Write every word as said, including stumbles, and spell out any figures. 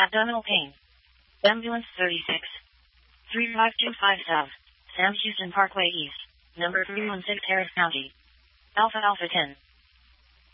Abdominal pain. Ambulance thirty-six. three five two five South. Sam Houston Parkway East. Number three one six Harris County. Alpha Alpha ten.